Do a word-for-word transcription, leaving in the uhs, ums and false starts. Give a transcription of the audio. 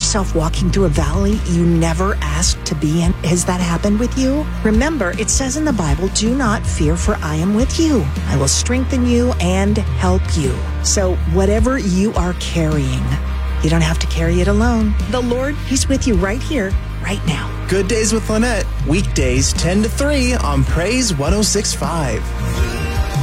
yourself walking through a valley you never asked to be in? Has that happened with you? Remember, it says in the Bible, do not fear, for I am with you. I will strengthen you and help you. So whatever you are carrying, you don't have to carry it alone. The Lord, He's with you right here, right now. Good Days with Lynette, weekdays ten to three on Praise one oh six point five.